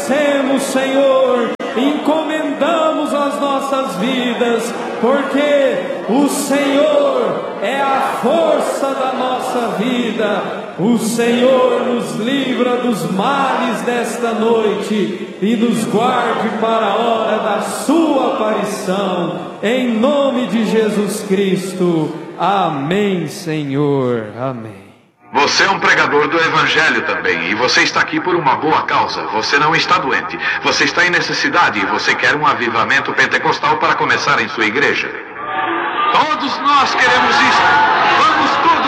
agradecemos, Senhor, encomendamos as nossas vidas, porque o Senhor é a força da nossa vida. O Senhor nos livra dos males desta noite e nos guarde para a hora da sua aparição, em nome de Jesus Cristo. Amém, Senhor. Amém. Você é um pregador do Evangelho também, e você está aqui por uma boa causa. Você não está doente, você está em necessidade e você quer um avivamento pentecostal para começar em sua igreja. Todos nós queremos isso. Vamos todos